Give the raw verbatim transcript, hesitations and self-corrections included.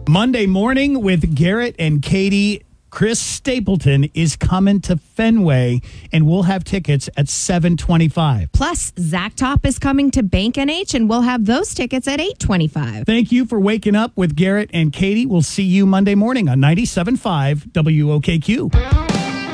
Monday morning with Garrett and Katie. Chris Stapleton is coming to Fenway, and we'll have tickets at seven twenty-five. Plus, Zach Top is coming to Bank N H, and we'll have those tickets at eight twenty-five. Thank you for waking up with Garrett and Katie. We'll see you Monday morning on ninety-seven point five W O K Q.